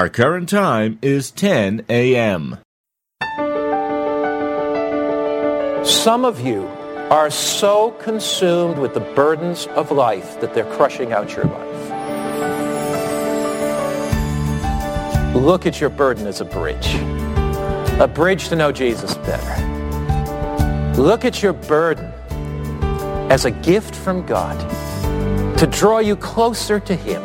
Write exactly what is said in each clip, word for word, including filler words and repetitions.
Our current time is ten a.m. Some of you are so consumed with the burdens of life that they're crushing out your life. Look at your burden as a bridge. A bridge to know Jesus better. Look at your burden as a gift from God to draw you closer to Him.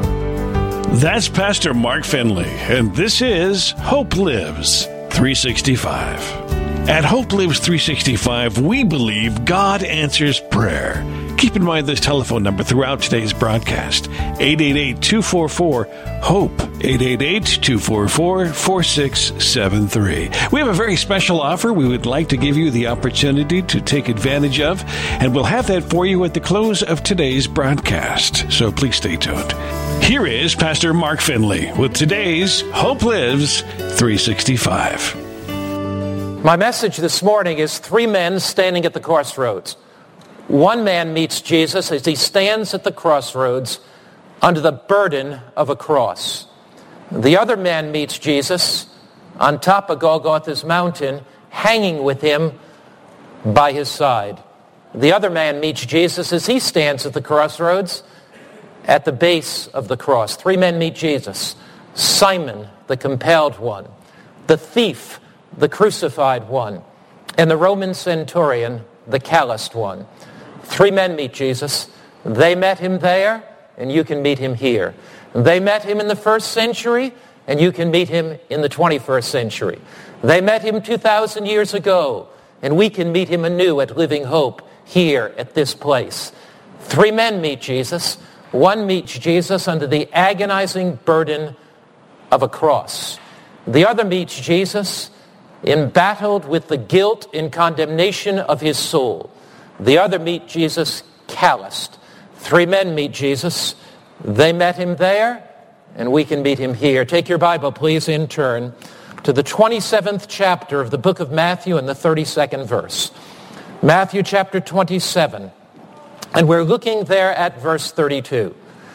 That's Pastor Mark Finley, and this is Hope Lives three sixty-five. At Hope Lives three sixty-five, we believe God answers prayer. Keep in mind this telephone number throughout today's broadcast, eight eight eight, two four four, HOPE, eight eight eight, two four four, four six seven three. We have a very special offer we would like to give you the opportunity to take advantage of, and we'll have that for you at the close of today's broadcast, so please stay tuned. Here is Pastor Mark Finley with today's Hope Lives three sixty-five. My message this morning is three men standing at the crossroads. One man meets Jesus as he stands at the crossroads under the burden of a cross. The other man meets Jesus on top of Golgotha's mountain, hanging with him by his side. The other man meets Jesus as he stands at the crossroads at the base of the cross. Three men meet Jesus. Simon, the compelled one, the thief, the crucified one, and the Roman centurion, the calloused one. Three men meet Jesus. They met him there, and you can meet him here. They met him in the first century, and you can meet him in the twenty-first century. They met him two thousand years ago, and we can meet him anew at Living Hope here at this place. Three men meet Jesus. One meets Jesus under the agonizing burden of a cross. The other meets Jesus embattled with the guilt and condemnation of his soul. The other meet Jesus calloused. Three men meet Jesus. They met him there, and we can meet him here. Take your Bible, please, in turn to the twenty-seventh chapter of the book of Matthew and the thirty-second verse. Matthew chapter twenty-seven. And we're looking there at verse thirty-two.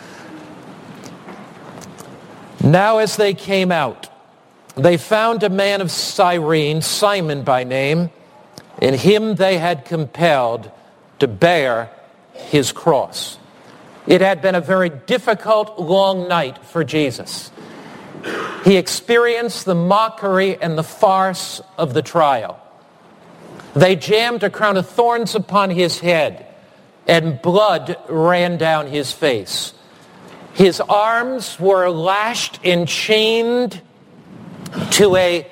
Now as they came out, they found a man of Cyrene, Simon by name, and him they had compelled to bear his cross. It had been a very difficult, long night for Jesus. He experienced the mockery and the farce of the trial. They jammed a crown of thorns upon his head, and blood ran down his face. His arms were lashed and chained to a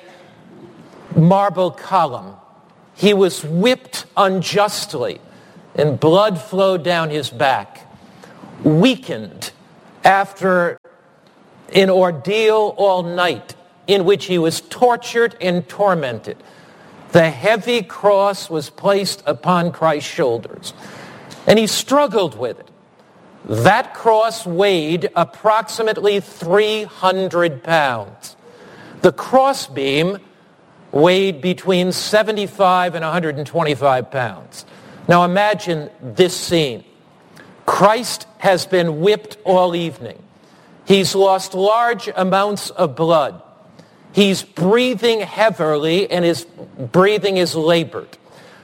marble column. He was whipped unjustly, and blood flowed down his back. Weakened after an ordeal all night in which he was tortured and tormented, the heavy cross was placed upon Christ's shoulders, and he struggled with it. That cross weighed approximately three hundred pounds. The crossbeam weighed between seventy-five and one hundred twenty-five pounds. Now imagine this scene. Christ has been whipped all evening. He's lost large amounts of blood. He's breathing heavily, and his breathing is labored.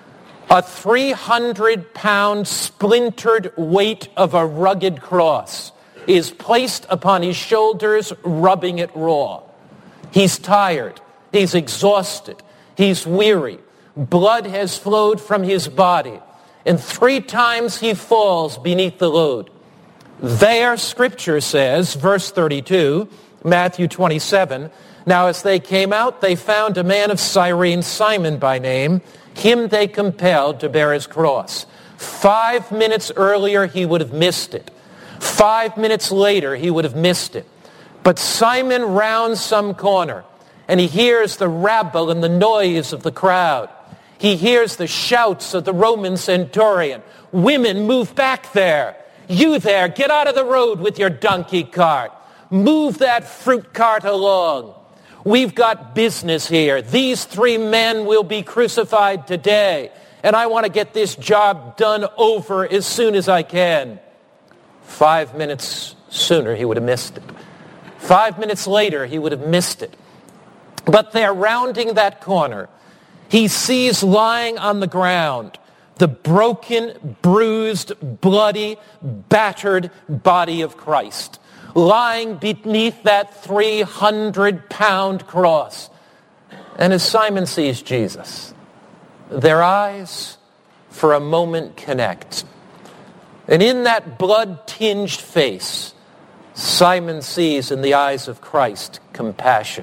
A three hundred pound splintered weight of a rugged cross is placed upon his shoulders, rubbing it raw. He's tired. He's exhausted. He's weary. Blood has flowed from his body, and three times he falls beneath the load. There, Scripture says, verse thirty-two, Matthew twenty-seven, now as they came out, they found a man of Cyrene, Simon by name. Him they compelled to bear his cross. Five minutes earlier, he would have missed it. Five minutes later, he would have missed it. But Simon rounds some corner, and he hears the rabble and the noise of the crowd. He hears the shouts of the Roman centurion. Women, move back there. You there, get out of the road with your donkey cart. Move that fruit cart along. We've got business here. These three men will be crucified today, and I want to get this job done over as soon as I can. Five minutes sooner, he would have missed it. Five minutes later, he would have missed it. But there, rounding that corner, he sees lying on the ground the broken, bruised, bloody, battered body of Christ, lying beneath that three hundred pound cross. And as Simon sees Jesus, their eyes for a moment connect. And in that blood-tinged face, Simon sees in the eyes of Christ compassion.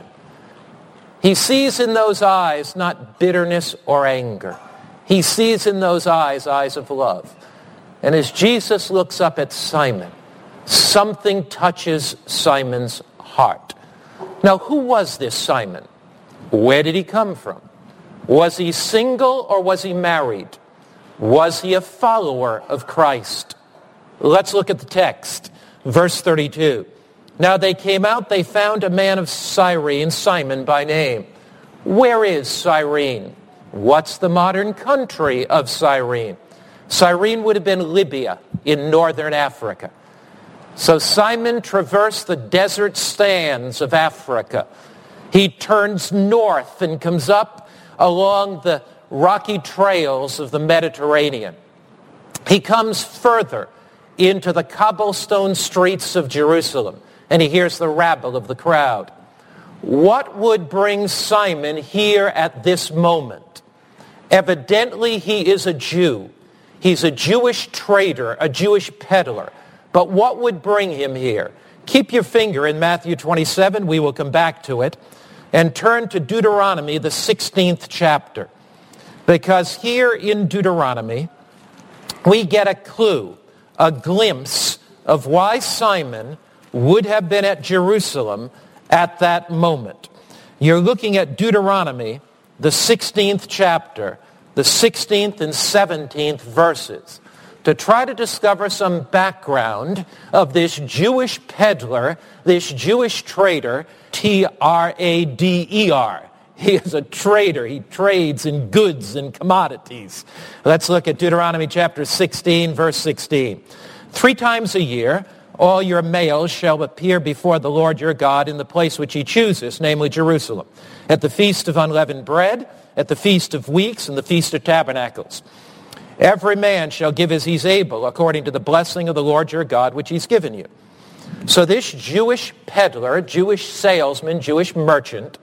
He sees in those eyes not bitterness or anger. He sees in those eyes, eyes of love. And as Jesus looks up at Simon, something touches Simon's heart. Now, who was this Simon? Where did he come from? Was he single or was he married? Was he a follower of Christ? Let's look at the text. Verse thirty-two. Now they came out, they found a man of Cyrene, Simon by name. Where is Cyrene? What's the modern country of Cyrene? Cyrene would have been Libya in northern Africa. So Simon traversed the desert sands of Africa. He turns north and comes up along the rocky trails of the Mediterranean. He comes further into the cobblestone streets of Jerusalem, and he hears the rabble of the crowd. What would bring Simon here at this moment? Evidently, he is a Jew. He's a Jewish trader, a Jewish peddler. But what would bring him here? Keep your finger in Matthew twenty-seven. We will come back to it. And turn to Deuteronomy, the sixteenth chapter. Because here in Deuteronomy, we get a clue, a glimpse of why Simon would have been at Jerusalem at that moment. You're looking at Deuteronomy, the sixteenth chapter, the sixteenth and seventeenth verses, to try to discover some background of this Jewish peddler, this Jewish trader, T R A D E R. He is a trader. He trades in goods and commodities. Let's look at Deuteronomy chapter sixteen, verse sixteen. Three times a year, all your males shall appear before the Lord your God in the place which he chooses, namely Jerusalem, at the feast of unleavened bread, at the feast of weeks, and the feast of tabernacles. Every man shall give as he's able, according to the blessing of the Lord your God, which he's given you. So this Jewish peddler, Jewish salesman, Jewish merchant,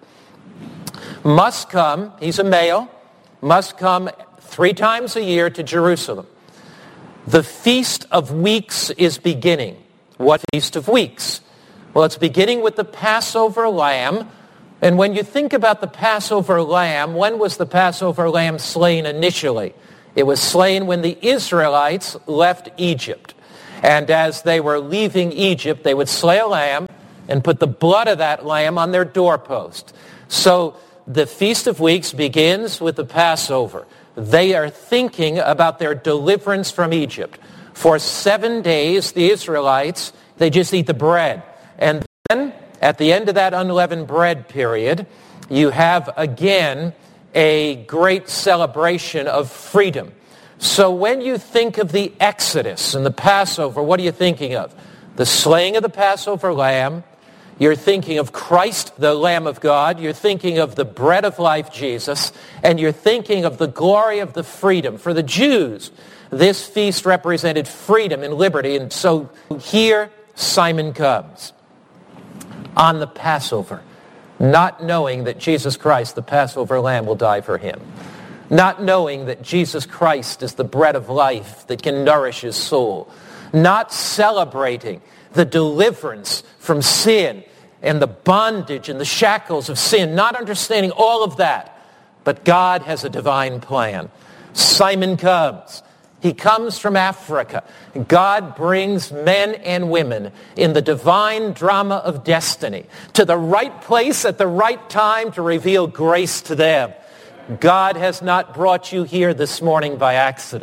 must come, he's a male, must come three times a year to Jerusalem. The Feast of Weeks is beginning. What Feast of Weeks? Well, it's beginning with the Passover lamb. And when you think about the Passover lamb, when was the Passover lamb slain initially? It was slain when the Israelites left Egypt. And as they were leaving Egypt, they would slay a lamb and put the blood of that lamb on their doorpost. So the Feast of Weeks begins with the Passover. They are thinking about their deliverance from Egypt. For seven days, the Israelites, they just eat the bread. And then, at the end of that unleavened bread period, you have again a great celebration of freedom. So when you think of the Exodus and the Passover, what are you thinking of? The slaying of the Passover lamb. You're thinking of Christ, the Lamb of God. You're thinking of the bread of life, Jesus. And you're thinking of the glory of the freedom. For the Jews, this feast represented freedom and liberty. And so here Simon comes on the Passover, not knowing that Jesus Christ, the Passover lamb, will die for him. Not knowing that Jesus Christ is the bread of life that can nourish his soul. Not celebrating the deliverance from sin and the bondage and the shackles of sin. Not understanding all of that. But God has a divine plan. Simon comes. He comes from Africa. God brings men and women in the divine drama of destiny to the right place at the right time to reveal grace to them. God has not brought you here this morning by accident.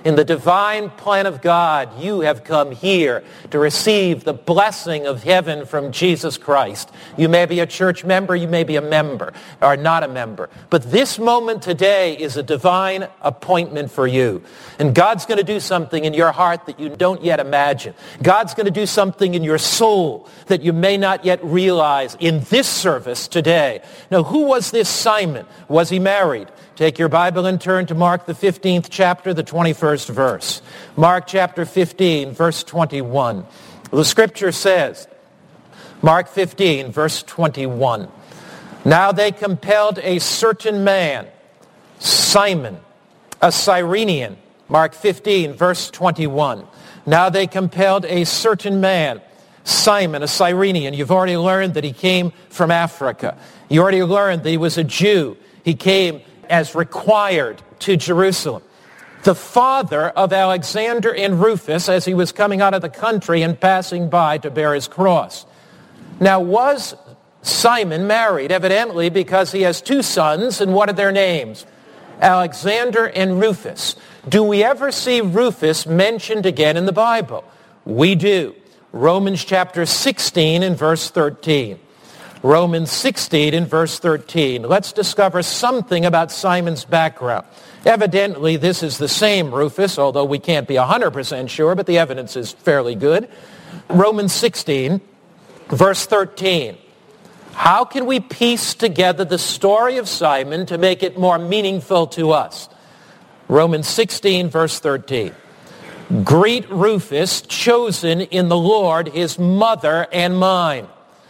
In the divine plan of God, you have come here to receive the blessing of heaven from Jesus Christ. You may be a church member, you may be a member, or not a member. But this moment today is a divine appointment for you. And God's going to do something in your heart that you don't yet imagine. God's going to do something in your soul that you may not yet realize in this service today. Now, who was this Simon? Was he married? Take your Bible and turn to Mark the fifteenth chapter, the twenty-first verse. Mark chapter fifteen, verse twenty-one. The scripture says, Mark fifteen, verse twenty-one. Now they compelled a certain man, Simon, a Cyrenian. Mark fifteen, verse twenty-one. Now they compelled a certain man, Simon, a Cyrenian. You've already learned that he came from Africa. You already learned that he was a Jew. He came as required to Jerusalem. The father of Alexander and Rufus, as he was coming out of the country and passing by to bear his cross. Now, was Simon married? Evidently, because he has two sons, and what are their names? Alexander and Rufus. Do we ever see Rufus mentioned again in the Bible? We do. Romans chapter sixteen and verse thirteen. Romans sixteen and verse thirteen. Let's discover something about Simon's background. Evidently, this is the same Rufus, although we can't be one hundred percent sure, but the evidence is fairly good. Romans sixteen, verse thirteen. How can we piece together the story of Simon to make it more meaningful to us? Romans sixteen, verse thirteen. Greet Rufus, chosen in the Lord, his mother and mine.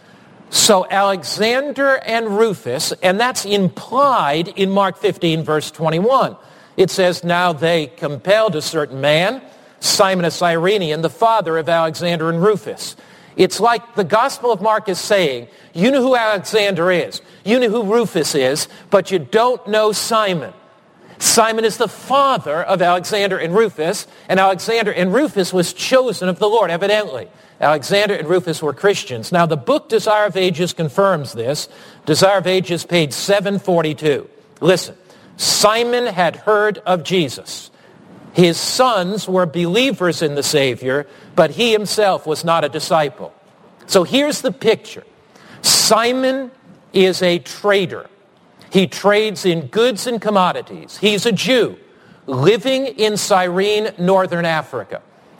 So Alexander and Rufus, and that's implied in Mark fifteen, verse twenty-one. It says, now they compelled a certain man, Simon a Cyrenian, the father of Alexander and Rufus. It's like the Gospel of Mark is saying, you know who Alexander is, you know who Rufus is, but you don't know Simon. Simon is the father of Alexander and Rufus, and Alexander and Rufus was chosen of the Lord, evidently. Alexander and Rufus were Christians. Now, the book Desire of Ages confirms this. Desire of Ages, page seven forty-two. Listen, Simon had heard of Jesus. His sons were believers in the Savior, but he himself was not a disciple. So here's the picture. Simon is a trader. He trades in goods and commodities. He's a Jew living in Cyrene, northern Africa.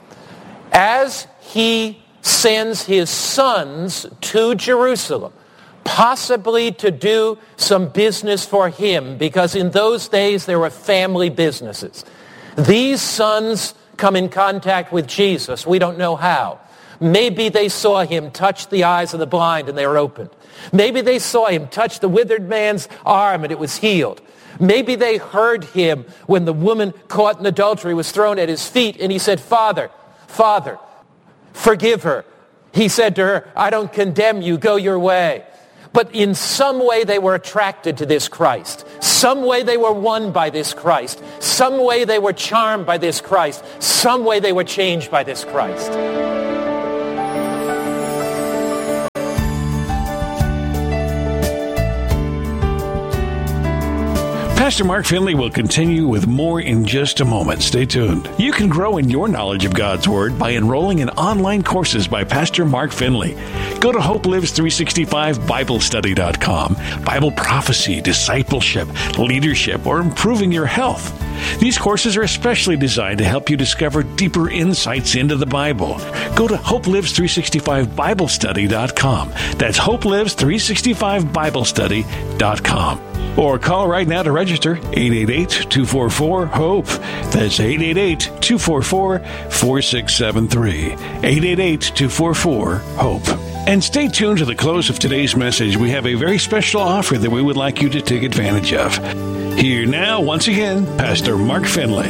As he sends his sons to Jerusalem, possibly to do some business for him, because in those days there were family businesses. These sons come in contact with Jesus. We don't know how. Maybe they saw him touch the eyes of the blind and they were opened. Maybe they saw him touch the withered man's arm and it was healed. Maybe they heard him when the woman caught in adultery was thrown at his feet and he said, Father, Father, forgive her. He said to her, I don't condemn you, go your way. But in some way they were attracted to this Christ. Some way they were won by this Christ. Some way they were charmed by this Christ. Some way they were changed by this Christ. Pastor Mark Finley will continue with more in just a moment. Stay tuned. You can grow in your knowledge of God's Word by enrolling in online courses by Pastor Mark Finley. Go to Hope Lives three sixty-five Bible Study dot com. Bible prophecy, discipleship, leadership, or improving your health. These courses are especially designed to help you discover deeper insights into the Bible. Go to Hope Lives three sixty-five Bible Study dot com. That's Hope Lives three sixty-five Bible Study dot com. Or call right now to register, eight eight eight, two four four, HOPE. That's eight eight eight, two four four, four six seven three. eight eight eight, two four four, HOPE. And stay tuned to the close of today's message. We have a very special offer that we would like you to take advantage of. Here now, once again, Pastor Mark Finley.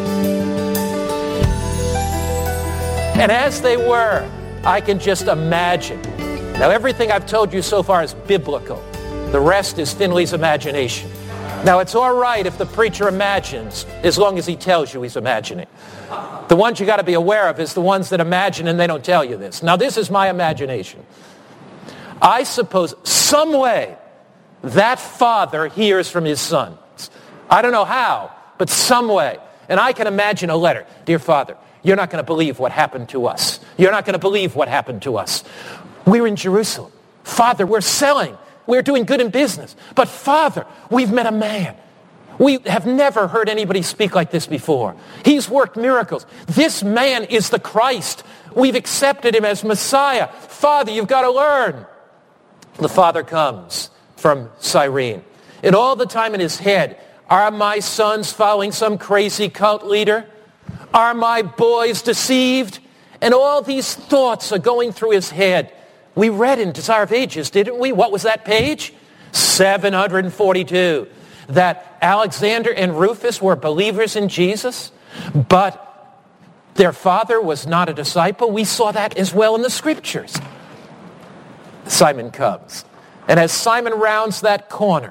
And as they were, I can just imagine. Now, everything I've told you so far is biblical. The rest is Finley's imagination. Now, it's all right if the preacher imagines, as long as he tells you he's imagining. The ones you got to be aware of is the ones that imagine and they don't tell you this. Now, this is my imagination. I suppose some way that father hears from his sons. I don't know how, but some way. And I can imagine a letter. Dear Father, you're not going to believe what happened to us. You're not going to believe what happened to us. We're in Jerusalem. Father, we're selling. We're doing good in business. But Father, we've met a man. We have never heard anybody speak like this before. He's worked miracles. This man is the Christ. We've accepted him as Messiah. Father, you've got to learn. The father comes from Cyrene. And all the time in his head, are my sons following some crazy cult leader? Are my boys deceived? And all these thoughts are going through his head. We read in Desire of Ages, didn't we? What was that page? seven hundred forty-two. That Alexander and Rufus were believers in Jesus, but their father was not a disciple. We saw that as well in the scriptures. Simon comes. And as Simon rounds that corner,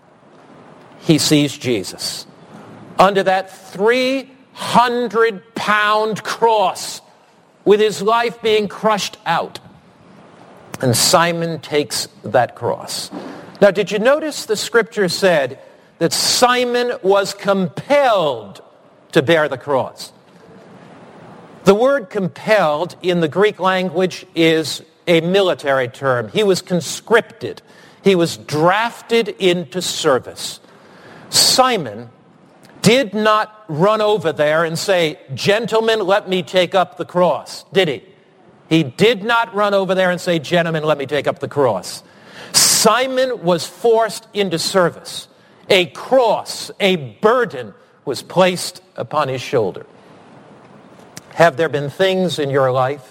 he sees Jesus under that three hundred pound cross with his life being crushed out. And Simon takes that cross. Now, did you notice the scripture said that Simon was compelled to bear the cross? The word compelled in the Greek language is a military term. He was conscripted. He was drafted into service. Simon did not run over there and say, "Gentlemen, let me take up the cross," did he? He did not run over there and say, "Gentlemen, let me take up the cross." Simon was forced into service. A cross, a burden was placed upon his shoulder. Have there been things in your life,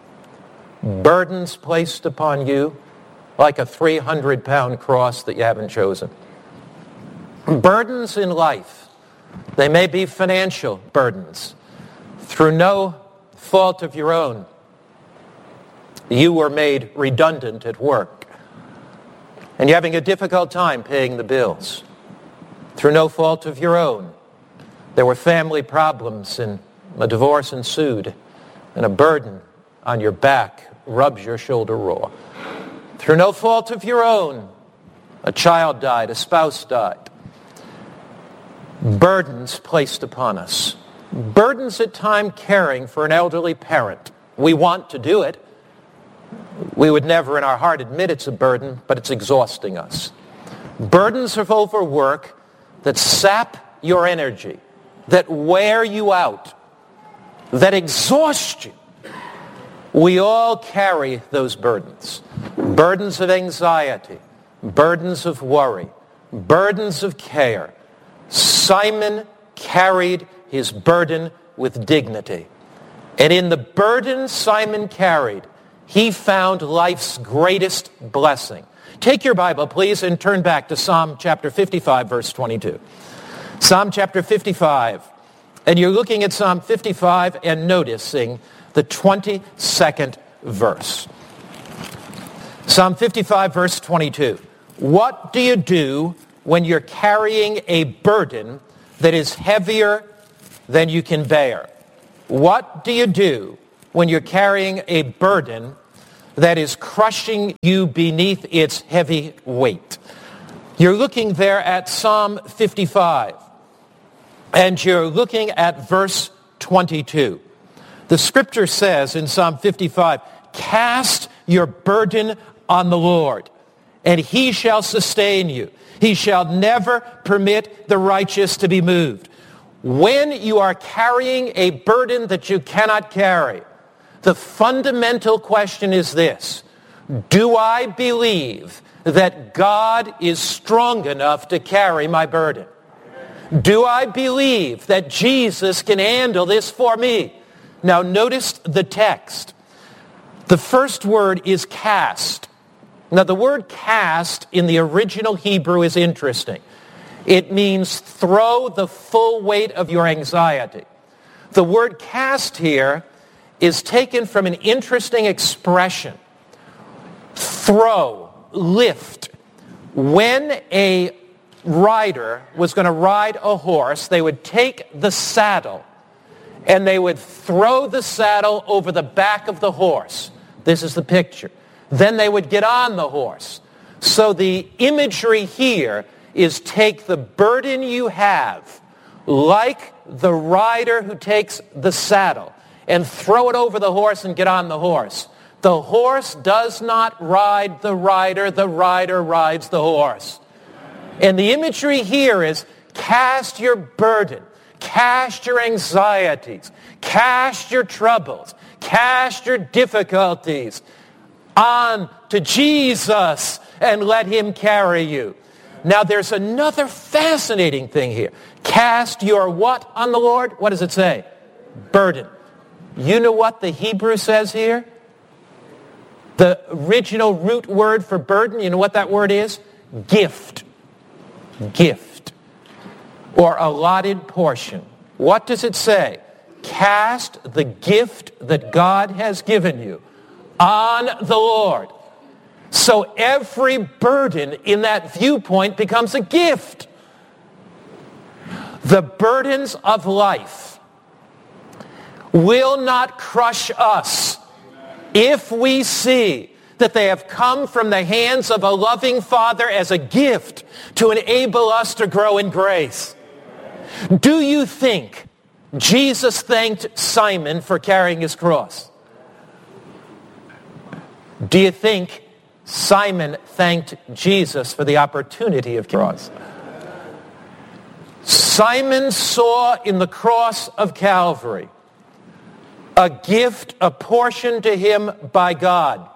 burdens placed upon you, like a three hundred pound cross that you haven't chosen? Burdens in life, they may be financial burdens. Through no fault of your own, you were made redundant at work, and you're having a difficult time paying the bills. Through no fault of your own, there were family problems and a divorce ensued, and a burden on your back rubs your shoulder raw. Through no fault of your own, a child died, a spouse died. Burdens placed upon us. Burdens at time caring for an elderly parent. We want to do it. We would never in our heart admit it's a burden, but it's exhausting us. Burdens of overwork that sap your energy, that wear you out, that exhaust you. We all carry those burdens. Burdens of anxiety, burdens of worry, burdens of care. Simon carried his burden with dignity. And in the burden Simon carried, he found life's greatest blessing. Take your Bible, please, and turn back to Psalm chapter fifty-five, verse twenty-two. Psalm chapter fifty-five. And you're looking at Psalm fifty-five and noticing the twenty-second verse. Psalm fifty-five, verse twenty-two. What do you do when you're carrying a burden that is heavier than you can bear? What do you do when you're carrying a burden that is crushing you beneath its heavy weight? You're looking there at Psalm fifty-five, and you're looking at verse twenty-two. The scripture says in Psalm fifty-five, "Cast your burden on the Lord, and he shall sustain you. He shall never permit the righteous to be moved." When you are carrying a burden that you cannot carry, the fundamental question is this: do I believe that God is strong enough to carry my burden? Do I believe that Jesus can handle this for me? Now notice the text. The first word is cast. Now the word cast in the original Hebrew is interesting. It means throw the full weight of your anxiety. The word cast here is taken from an interesting expression. Throw, lift. When a rider was going to ride a horse, they would take the saddle and they would throw the saddle over the back of the horse. This is the picture. Then they would get on the horse. So the imagery here is take the burden you have, like the rider who takes the saddle and throw it over the horse and get on the horse. The horse does not ride the rider. The rider rides the horse. And the imagery here is cast your burden, cast your anxieties, cast your troubles, cast your difficulties on to Jesus and let him carry you. Now there's another fascinating thing here. Cast your what on the Lord? What does it say? Burden. You know what the Hebrew says here? The original root word for burden, you know what that word is? Gift. Gift. Or allotted portion. What does it say? Cast the gift that God has given you on the Lord. So every burden in that viewpoint becomes a gift. The burdens of life will not crush us if we see that they have come from the hands of a loving Father as a gift to enable us to grow in grace. Do you think Jesus thanked Simon for carrying his cross? Do you think Simon thanked Jesus for the opportunity of cross? Simon saw in the cross of Calvary a gift apportioned to him by God.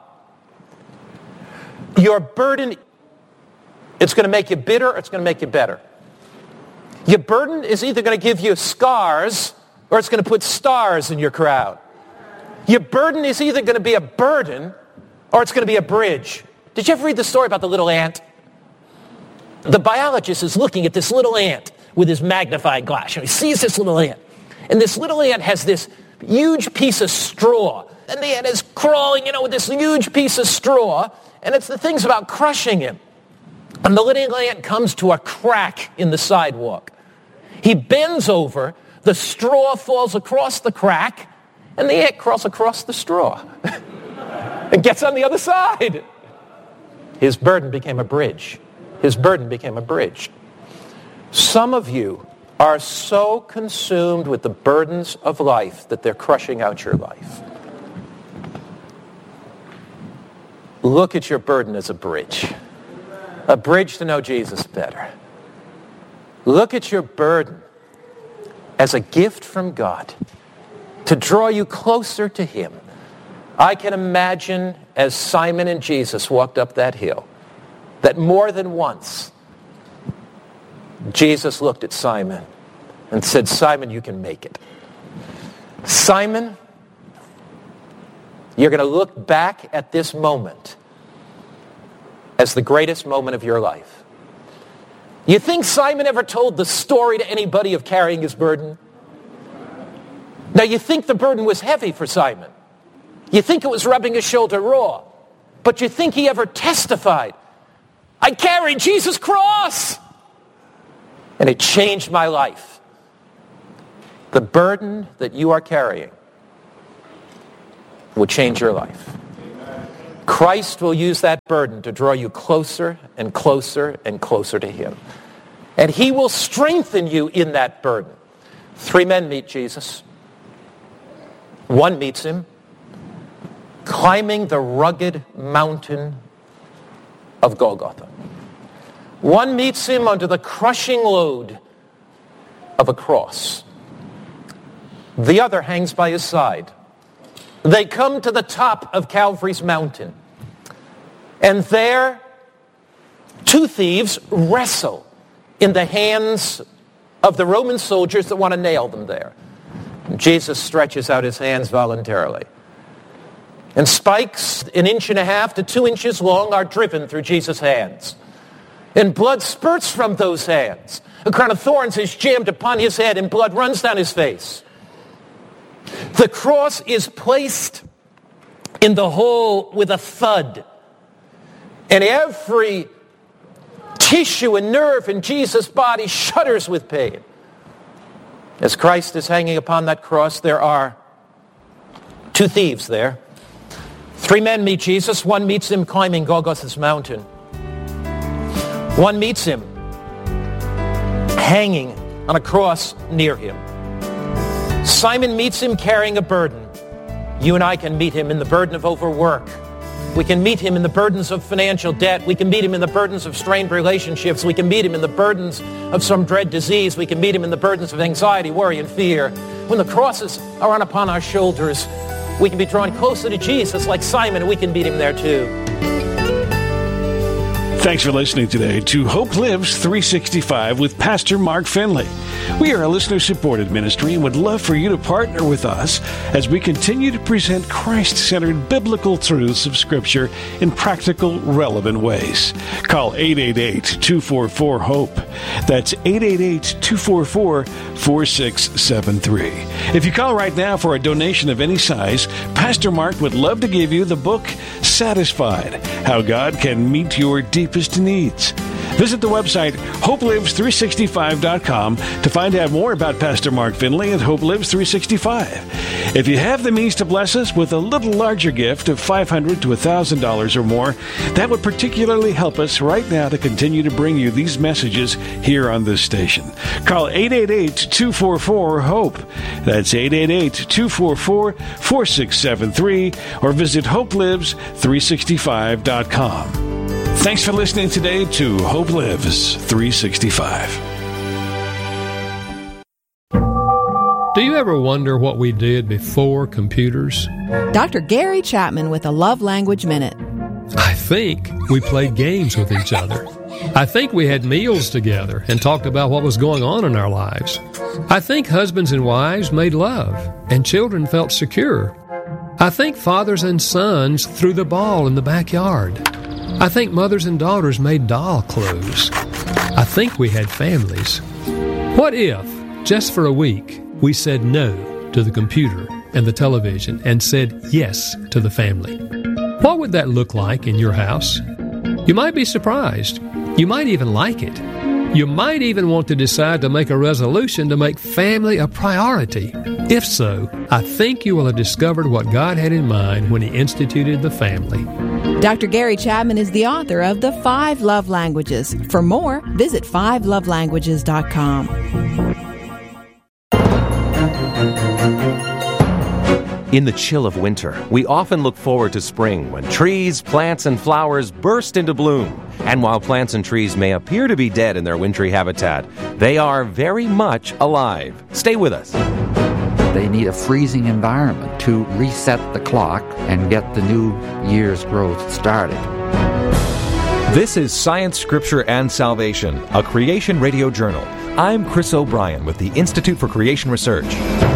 Your burden, it's going to make you bitter or it's going to make you better. Your burden is either going to give you scars or it's going to put stars in your crown. Your burden is either going to be a burden or it's going to be a bridge. Did you ever read the story about the little ant? The biologist is looking at this little ant with his magnifying glass. And he sees this little ant. And this little ant has this huge piece of straw. And the ant is crawling, you know, with this huge piece of straw. And it's the thing's about crushing him. And the little ant comes to a crack in the sidewalk. He bends over. The straw falls across the crack. And the ant crawls across the straw. And gets on the other side. His burden became a bridge. His burden became a bridge. Some of you are so consumed with the burdens of life that they're crushing out your life. Look at your burden as a bridge. A bridge to know Jesus better. Look at your burden as a gift from God to draw you closer to him. I can imagine as Simon and Jesus walked up that hill that more than once Jesus looked at Simon and said, Simon, you can make it. Simon, you're going to look back at this moment as the greatest moment of your life. You think Simon ever told the story to anybody of carrying his burden? Now, you think the burden was heavy for Simon. You think it was rubbing his shoulder raw. But you think he ever testified, I carried Jesus' cross, and it changed my life. The burden that you are carrying will change your life. Christ will use that burden to draw you closer and closer and closer to him. And he will strengthen you in that burden. Three men meet Jesus. One meets him climbing the rugged mountain of Golgotha. One meets him under the crushing load of a cross. The other hangs by his side. They come to the top of Calvary's mountain. And there, two thieves wrestle in the hands of the Roman soldiers that want to nail them there. Jesus stretches out his hands voluntarily. And spikes an inch and a half to two inches long are driven through Jesus' hands. And blood spurts from those hands. A crown of thorns is jammed upon his head and blood runs down his face. The cross is placed in the hole with a thud. And every tissue and nerve in Jesus' body shudders with pain. As Christ is hanging upon that cross, there are two thieves there. Three men meet Jesus. One meets him climbing Golgotha's mountain. One meets him hanging on a cross near him. Simon meets him carrying a burden. You and I can meet him in the burden of overwork. We can meet him in the burdens of financial debt. We can meet him in the burdens of strained relationships. We can meet him in the burdens of some dread disease. We can meet him in the burdens of anxiety, worry, and fear. When the crosses are on upon our shoulders, we can be drawn closer to Jesus like Simon, and we can meet him there too. Thanks for listening today to Hope Lives three sixty-five with Pastor Mark Finley. We are a listener-supported ministry and would love for you to partner with us as we continue to present Christ-centered biblical truths of Scripture in practical, relevant ways. Call eight eight eight, two four four, HOPE. That's eight eight eight, two four four, four six seven three. If you call right now for a donation of any size, Pastor Mark would love to give you the book Satisfied, How God Can Meet Your Deepest Needs. Visit the website hope lives three sixty-five dot com to find out more about Pastor Mark Finley and Hope Lives three sixty-five. If you have the means to bless us with a little larger gift of five hundred dollars to one thousand dollars or more, that would particularly help us right now to continue to bring you these messages here on this station. Call eight eight eight, two four four, HOPE. That's eight eight eight, two four four, four six seven three, or visit hope lives three sixty-five dot com. Thanks for listening today to Hope Lives three sixty-five. Do you ever wonder what we did before computers? Doctor Gary Chapman with a Love Language Minute. I think we played games with each other. I think we had meals together and talked about what was going on in our lives. I think husbands and wives made love and children felt secure. I think fathers and sons threw the ball in the backyard. I think mothers and daughters made doll clothes. I think we had families. What if, just for a week, we said no to the computer and the television and said yes to the family? What would that look like in your house? You might be surprised. You might even like it. You might even want to decide to make a resolution to make family a priority. If so, I think you will have discovered what God had in mind when He instituted the family. Doctor Gary Chapman is the author of The Five Love Languages. For more, visit five love languages dot com. In the chill of winter, we often look forward to spring when trees, plants, and flowers burst into bloom. And while plants and trees may appear to be dead in their wintry habitat, they are very much alive. Stay with us. They need a freezing environment to reset the clock and get the new year's growth started. This is Science, Scripture, and Salvation, a Creation Radio Journal. I'm Chris O'Brien with the Institute for Creation Research.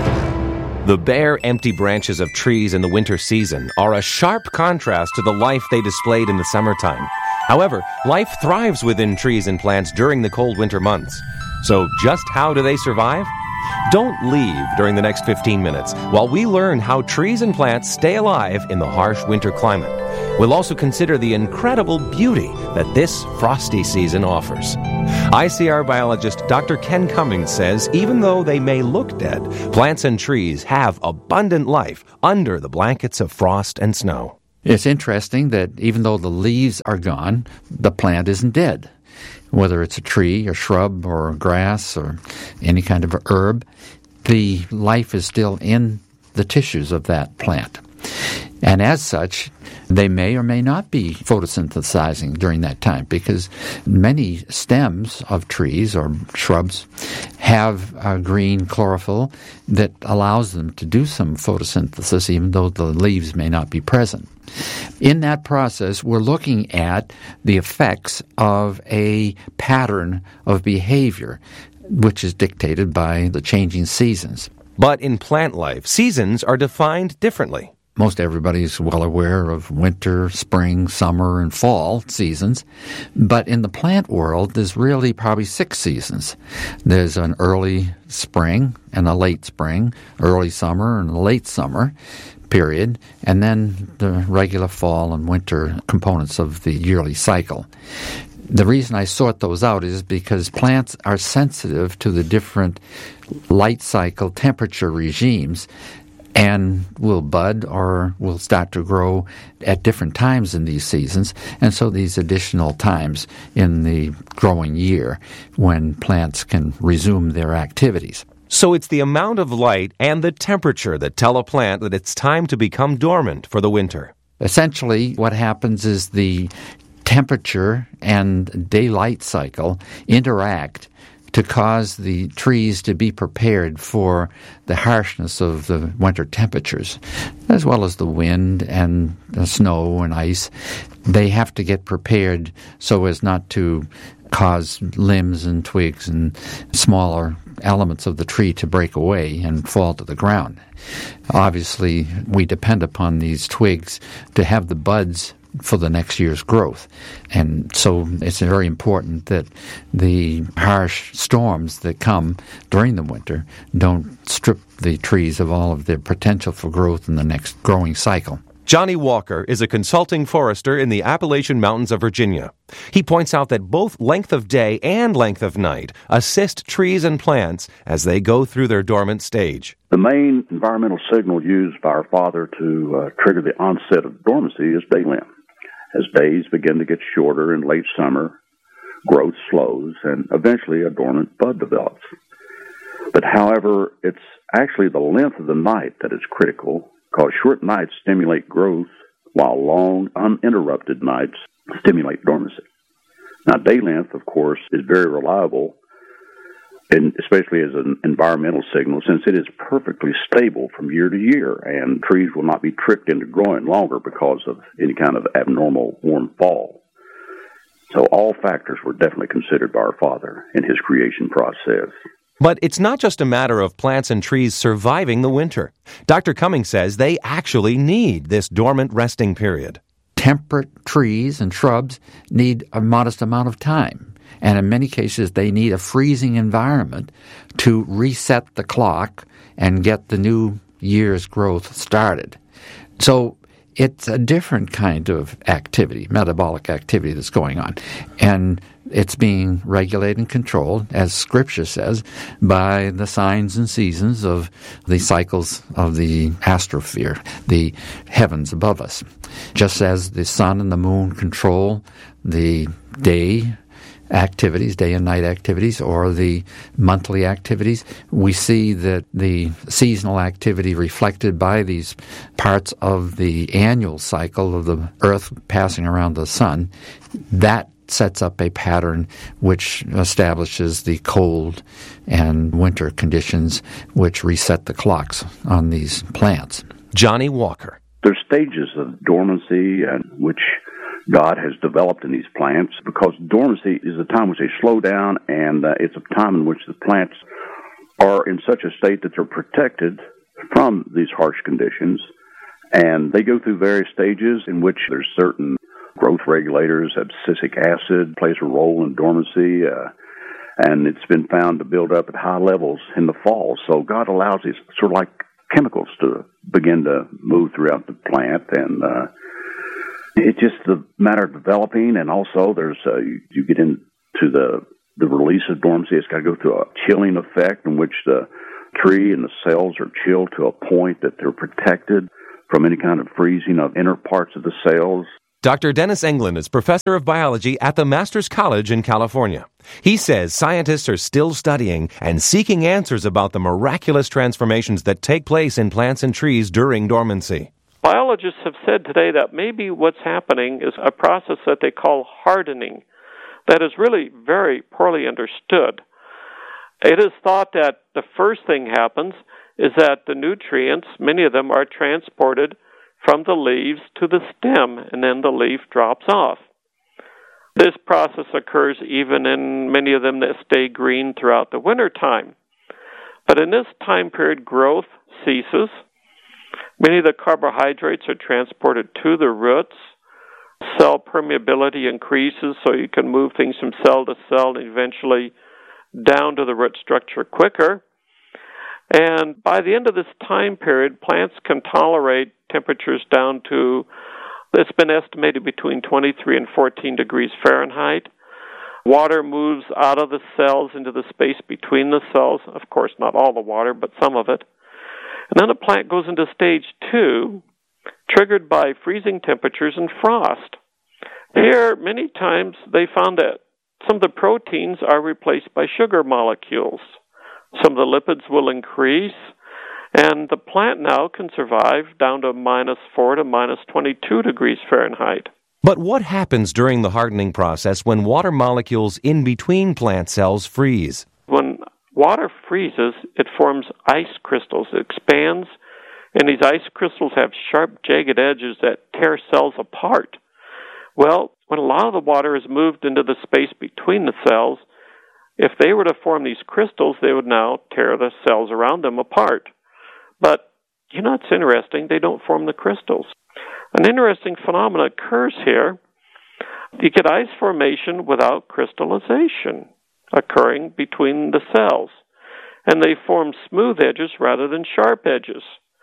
The bare, empty branches of trees in the winter season are a sharp contrast to the life they displayed in the summertime. However, life thrives within trees and plants during the cold winter months. So just how do they survive? Don't leave during the next fifteen minutes while we learn how trees and plants stay alive in the harsh winter climate. We'll also consider the incredible beauty that this frosty season offers. I C R biologist Doctor Ken Cummings says even though they may look dead, plants and trees have abundant life under the blankets of frost and snow. It's interesting that even though the leaves are gone, the plant isn't dead. Whether it's a tree, a shrub, or a grass, or any kind of a herb, the life is still in the tissues of that plant. And as such, they may or may not be photosynthesizing during that time because many stems of trees or shrubs have a green chlorophyll that allows them to do some photosynthesis even though the leaves may not be present. In that process, we're looking at the effects of a pattern of behavior which is dictated by the changing seasons. But in plant life, seasons are defined differently. Most everybody is well aware of winter, spring, summer, and fall seasons. But in the plant world, there's really probably six seasons. There's an early spring and a late spring, early summer and a late summer period, and then the regular fall and winter components of the yearly cycle. The reason I sort those out is because plants are sensitive to the different light cycle temperature regimes and will bud or will start to grow at different times in these seasons. And so these additional times in the growing year when plants can resume their activities. So it's the amount of light and the temperature that tell a plant that it's time to become dormant for the winter. Essentially, what happens is the temperature and daylight cycle interact to cause the trees to be prepared for the harshness of the winter temperatures, as well as the wind and the snow and ice. They have to get prepared so as not to cause limbs and twigs and smaller elements of the tree to break away and fall to the ground. Obviously, we depend upon these twigs to have the buds for the next year's growth. And so it's very important that the harsh storms that come during the winter don't strip the trees of all of their potential for growth in the next growing cycle. Johnny Walker is a consulting forester in the Appalachian Mountains of Virginia. He points out that both length of day and length of night assist trees and plants as they go through their dormant stage. The main environmental signal used by our Father to uh, trigger the onset of dormancy is day length. As days begin to get shorter in late summer, growth slows, and eventually a dormant bud develops. But however, it's actually the length of the night that is critical, because short nights stimulate growth, while long, uninterrupted nights stimulate dormancy. Now, day length, of course, is very reliable, and especially as an environmental signal, since it is perfectly stable from year to year, and trees will not be tricked into growing longer because of any kind of abnormal warm fall. So all factors were definitely considered by our Father in his creation process. But it's not just a matter of plants and trees surviving the winter. Doctor Cummings says they actually need this dormant resting period. Temperate trees and shrubs need a modest amount of time. And in many cases, they need a freezing environment to reset the clock and get the new year's growth started. So it's a different kind of activity, metabolic activity that's going on. And it's being regulated and controlled, as Scripture says, by the signs and seasons of the cycles of the astrosphere, the heavens above us. Just as the sun and the moon control the day activities, day and night activities, or the monthly activities, we see that the seasonal activity reflected by these parts of the annual cycle of the Earth passing around the sun, that sets up a pattern which establishes the cold and winter conditions which reset the clocks on these plants. Johnny Walker. There's stages of dormancy and which God has developed in these plants, because dormancy is a time which they slow down, and uh, it's a time in which the plants are in such a state that they're protected from these harsh conditions. And they go through various stages in which there's certain growth regulators. Abscisic acid plays a role in dormancy, uh, and it's been found to build up at high levels in the fall. So God allows these sort of like chemicals to begin to move throughout the plant, and uh, it's just a matter of developing. And also there's uh, you, you get into the the release of dormancy. It's got to go through a chilling effect in which the tree and the cells are chilled to a point that they're protected from any kind of freezing of inner parts of the cells. Doctor Dennis Englund is professor of biology at the Masters College in California. He says scientists are still studying and seeking answers about the miraculous transformations that take place in plants and trees during dormancy. Biologists have said today that maybe what's happening is a process that they call hardening that is really very poorly understood. It is thought that the first thing happens is that the nutrients, many of them are transported from the leaves to the stem, and then the leaf drops off. This process occurs even in many of them that stay green throughout the winter time. But in this time period, growth ceases. Many of the carbohydrates are transported to the roots. Cell permeability increases, so you can move things from cell to cell and eventually down to the root structure quicker. And by the end of this time period, plants can tolerate temperatures down to, it's been estimated between twenty-three and fourteen degrees Fahrenheit. Water moves out of the cells into the space between the cells. Of course, not all the water, but some of it. And then a plant goes into stage two, triggered by freezing temperatures and frost. Here, many times, they found that some of the proteins are replaced by sugar molecules. Some of the lipids will increase, and the plant now can survive down to minus four to minus twenty-two degrees Fahrenheit. But what happens during the hardening process when water molecules in between plant cells freeze? When water freezes, it forms ice crystals. It expands, and these ice crystals have sharp, jagged edges that tear cells apart. Well, when a lot of the water is moved into the space between the cells, if they were to form these crystals, they would now tear the cells around them apart. But, you know, it's interesting, they don't form the crystals. An interesting phenomenon occurs here. You get ice formation without crystallization occurring between the cells, and they form smooth edges rather than sharp edges.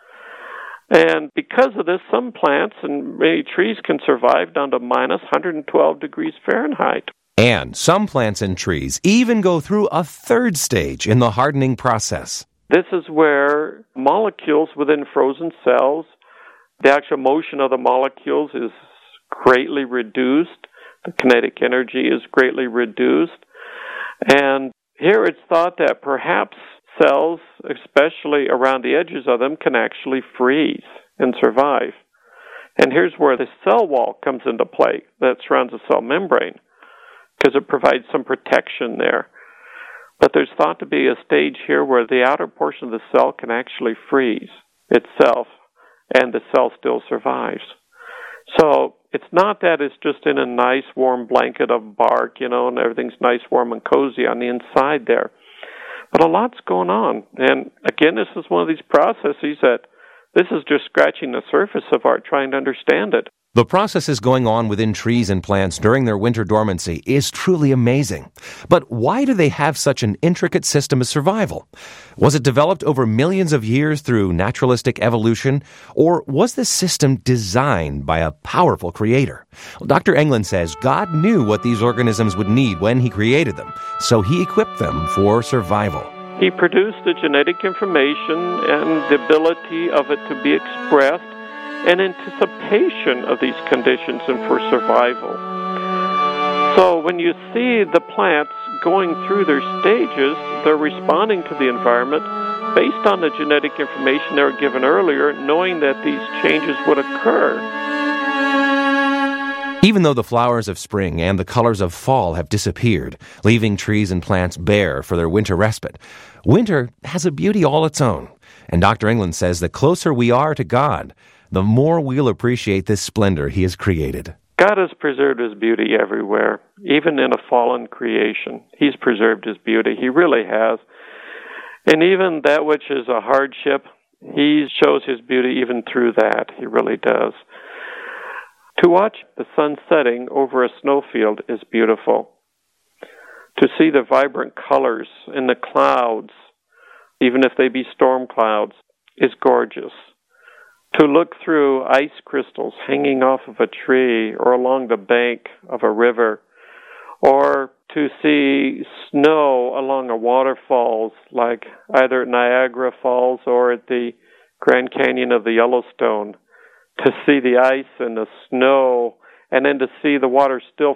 And because of this, some plants and many trees can survive down to minus one hundred twelve degrees Fahrenheit. And some plants and trees even go through a third stage in the hardening process. This is where molecules within frozen cells, the actual motion of the molecules is greatly reduced. The kinetic energy is greatly reduced. And here it's thought that perhaps cells, especially around the edges of them, can actually freeze and survive. And here's where the cell wall comes into play that surrounds the cell membrane, because it provides some protection there. But there's thought to be a stage here where the outer portion of the cell can actually freeze itself, and the cell still survives. So it's not that it's just in a nice warm blanket of bark, you know, and everything's nice, warm, and cozy on the inside there. But a lot's going on. And again, this is one of these processes that this is just scratching the surface of our trying to understand it. The processes going on within trees and plants during their winter dormancy is truly amazing. But why do they have such an intricate system of survival? Was it developed over millions of years through naturalistic evolution, or was this system designed by a powerful creator? Well, Doctor Englund says God knew what these organisms would need when he created them, so he equipped them for survival. He produced the genetic information and the ability of it to be expressed in anticipation of these conditions and for survival. So when you see the plants going through their stages, they're responding to the environment based on the genetic information they were given earlier, knowing that these changes would occur. Even though the flowers of spring and the colors of fall have disappeared, leaving trees and plants bare for their winter respite, winter has a beauty all its own. And Doctor Englund says the closer we are to God, the more we'll appreciate this splendor he has created. God has preserved his beauty everywhere, even in a fallen creation. He's preserved his beauty. He really has. And even that which is a hardship, he shows his beauty even through that. He really does. To watch the sun setting over a snowfield is beautiful. To see the vibrant colors in the clouds, even if they be storm clouds, is gorgeous. To look through ice crystals hanging off of a tree or along the bank of a river, or to see snow along a waterfalls like either at Niagara Falls or at the Grand Canyon of the Yellowstone, to see the ice and the snow, and then to see the water still